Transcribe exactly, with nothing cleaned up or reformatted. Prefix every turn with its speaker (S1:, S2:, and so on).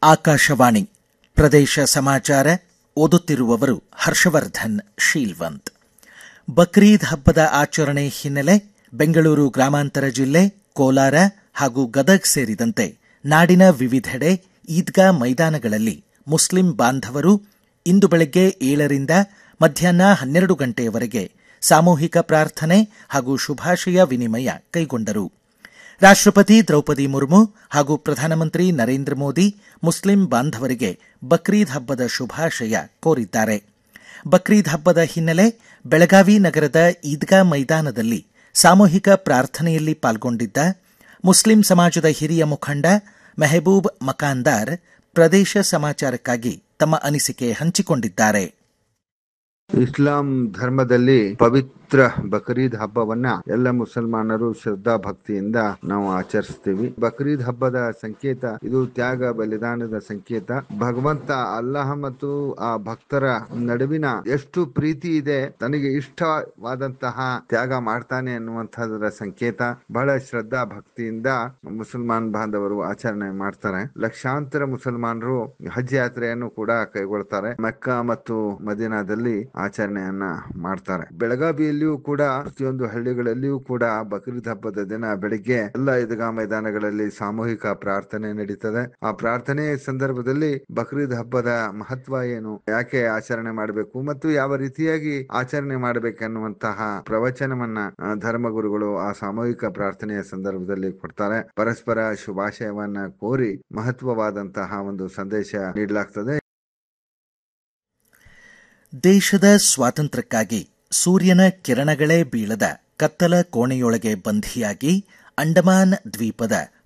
S1: ಆಕಾಶವಾಣಿ ಪ್ರದೇಶ ಸಮಾಚಾರ ಓದುತ್ತಿರುವವರು ಹರ್ಷವರ್ಧನ್ ಶೀಲ್ವಂತ್. ಬಕ್ರೀದ್ ಹಬ್ಬದ ಆಚರಣೆ ಹಿನ್ನೆಲೆ ಬೆಂಗಳೂರು ಗ್ರಾಮಾಂತರ ಜಿಲ್ಲೆ, ಕೋಲಾರ ಹಾಗೂ ಗದಗ್ ಸೇರಿದಂತೆ ನಾಡಿನ ವಿವಿಧೆಡೆ ಈದ್ಗಾ ಮೈದಾನಗಳಲ್ಲಿ ಮುಸ್ಲಿಂ ಬಾಂಧವರು ಇಂದು ಬೆಳಗ್ಗೆ ಏಳರಿಂದ ಮಧ್ಯಾಹ್ನ ಹನ್ನೆರಡು ಗಂಟೆಯವರೆಗೆ ಸಾಮೂಹಿಕ ಪ್ರಾರ್ಥನೆ ಹಾಗೂ ಶುಭಾಶಯ ವಿನಿಮಯ ಕೈಗೊಂಡರು. ರಾಷ್ಟ್ರಪತಿ ದ್ರೌಪದಿ ಮುರ್ಮು ಹಾಗೂ ಪ್ರಧಾನಮಂತ್ರಿ ನರೇಂದ್ರ ಮೋದಿ ಮುಸ್ಲಿಂ ಬಾಂಧವರಿಗೆ ಬಕ್ರೀದ್ ಹಬ್ಬದ ಶುಭಾಶಯ ಕೋರಿದ್ದಾರೆ. ಬಕ್ರೀದ್ ಹಬ್ಬದ ಹಿನ್ನೆಲೆ ಬೆಳಗಾವಿ ನಗರದ ಈದ್ಗಾ ಮೈದಾನದಲ್ಲಿ ಸಾಮೂಹಿಕ ಪ್ರಾರ್ಥನೆಯಲ್ಲಿ ಪಾಲ್ಗೊಂಡಿದ್ದ ಮುಸ್ಲಿಂ ಸಮಾಜದ ಹಿರಿಯ ಮುಖಂಡ ಮೆಹಬೂಬ್ ಮಕಾಂದಾರ್ ಪ್ರದೇಶ ಸಮಾಚಾರಕ್ಕಾಗಿ ತಮ್ಮ ಅನಿಸಿಕೆ ಹಂಚಿಕೊಂಡಿದ್ದಾರೆ.
S2: ಇಸ್ಲಾಂ ಧರ್ಮದಲ್ಲಿ ಪವಿತ್ರ ಬಕ್ರೀದ್ ಹಬ್ಬವನ್ನ ಎಲ್ಲ ಮುಸಲ್ಮಾನರು ಶ್ರದ್ಧಾ ಭಕ್ತಿಯಿಂದ ನಾವು ಆಚರಿಸ್ತೀವಿ. ಬಕ್ರೀದ್ ಹಬ್ಬದ ಸಂಕೇತ ಇದು ತ್ಯಾಗ ಬಲಿದಾನದ ಸಂಕೇತ. ಭಗವಂತ ಅಲ್ಲಾಹ ಮತ್ತು ಆ ಭಕ್ತರ ನಡುವಿನ ಎಷ್ಟು ಪ್ರೀತಿ ಇದೆ, ತನಗೆ ಇಷ್ಟವಾದಂತಹ ತ್ಯಾಗ ಮಾಡ್ತಾನೆ ಅನ್ನುವಂಥದ್ರ ಸಂಕೇತ. ಬಹಳ ಶ್ರದ್ಧಾ ಭಕ್ತಿಯಿಂದ ಮುಸಲ್ಮಾನ್ ಬಾಂಧವರು ಆಚರಣೆ ಮಾಡ್ತಾರೆ. ಲಕ್ಷಾಂತರ ಮುಸಲ್ಮಾನರು ಹಜ್ ಯಾತ್ರೆಯನ್ನು ಕೂಡ ಕೈಗೊಳ್ತಾರೆ. ಮೆಕ್ಕಾ ಮತ್ತು ಮದೀನಾದಲ್ಲಿ ಆಚರಣೆಯನ್ನ ಮಾಡ್ತಾರೆ. ಬೆಳಗಾವಿಯಲ್ಲಿಯೂ ಕೂಡ ಪ್ರತಿಯೊಂದು ಹಳ್ಳಿಗಳಲ್ಲಿಯೂ ಕೂಡ ಬಕ್ರೀದ್ ಹಬ್ಬದ ದಿನ ಬೆಳಿಗ್ಗೆ ಎಲ್ಲ ಈದ್ಗಾ ಮೈದಾನಗಳಲ್ಲಿ ಸಾಮೂಹಿಕ ಪ್ರಾರ್ಥನೆ ನಡೀತದೆ. ಆ ಪ್ರಾರ್ಥನೆ ಸಂದರ್ಭದಲ್ಲಿ ಬಕ್ರೀದ್ ಹಬ್ಬದ ಮಹತ್ವ ಏನು, ಯಾಕೆ ಆಚರಣೆ ಮಾಡಬೇಕು ಮತ್ತು ಯಾವ ರೀತಿಯಾಗಿ ಆಚರಣೆ ಮಾಡಬೇಕೆನ್ನುವಂತಹ ಪ್ರವಚನವನ್ನ ಧರ್ಮಗುರುಗಳು ಆ ಸಾಮೂಹಿಕ ಪ್ರಾರ್ಥನೆಯ ಸಂದರ್ಭದಲ್ಲಿ ಕೊಡ್ತಾರೆ. ಪರಸ್ಪರ ಶುಭಾಶಯವನ್ನ ಕೋರಿ ಮಹತ್ವವಾದಂತಹ ಒಂದು ಸಂದೇಶ ನೀಡಲಾಗ್ತದೆ.
S1: ದೇಶದ ಸ್ವಾತಂತ್ರ್ಯಕ್ಕಾಗಿ ಸೂರ್ಯನ ಕಿರಣಗಳೇ ಬೀಳದ ಕತ್ತಲ ಕೋಣೆಯೊಳಗೆ ಬಂಧಿಯಾಗಿ ಅಂಡಮಾನ್ ದ್ವೀಪದ